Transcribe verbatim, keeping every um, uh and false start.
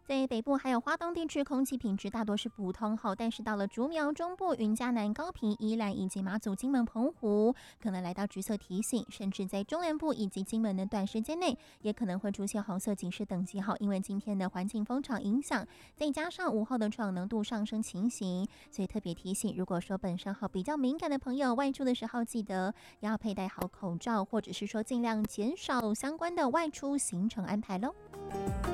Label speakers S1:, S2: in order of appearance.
S1: 在北部还有花东地区，空气品质大多是普通好，但是到了竹苗、中部、云嘉南、高屏、宜兰以及马祖、金门、澎湖，可能来到橘色提醒，甚至在中南部以及金门的短时间内，也可能会出现红色警示等级号。因为今天的环境风场影响，再加上午后的臭氧浓度上升情形，所以特别提醒，如果说本身好比较敏感的朋友，外出的时候记得要佩戴好口罩，或者是说尽量减少相关的外出行程安排喽。